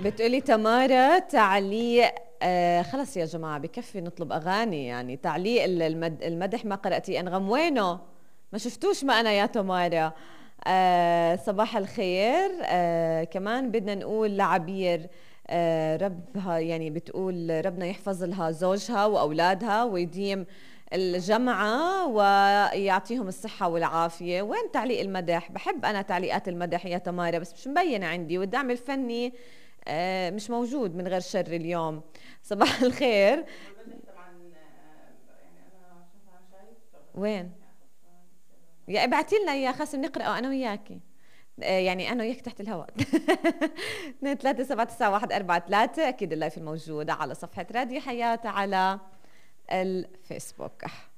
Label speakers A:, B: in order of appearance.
A: بتقولي تمارا تعليق. خلص يا جماعة بكفي نطلب أغاني، يعني تعليق المدح ما قرأتي أنغام وينه؟ ما شفتوش ما أنا يا تمارا. صباح الخير. كمان بدنا نقول لعبير، ربها يعني بتقول ربنا يحفظ لها زوجها وأولادها ويديم الجمعة ويعطيهم الصحة والعافية. وين تعليق المدح؟ بحب أنا تعليقات المدح يا تمارا، بس مش مبينة عندي، والدعم الفني مش موجود من غير شر اليوم. صباح الخير. وين؟ يا ابعتي لنا اياه خاصة نقرأه انا وياكي. يعني انا وياك تحت الهواء. 2 3 7 9 1 4 3. اكيد اللايف الموجودة على صفحة راديو حياة على الفيسبوك.